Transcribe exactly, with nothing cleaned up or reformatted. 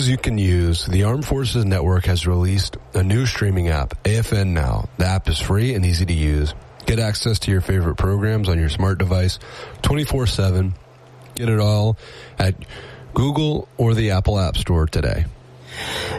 news you can use, the Armed Forces Network has released a new streaming app, A F N Now. The app is free and easy to use. Get access to your favorite programs on your smart device twenty-four seven. Get it all at Google or the Apple App Store today.